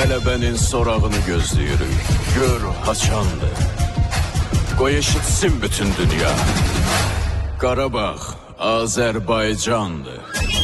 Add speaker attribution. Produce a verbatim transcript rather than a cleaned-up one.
Speaker 1: qələbənin sorağını gözləyirik. Gör haçandır. Qoy eşitsin bütün dünya. Qarabağ Azərbaycandır.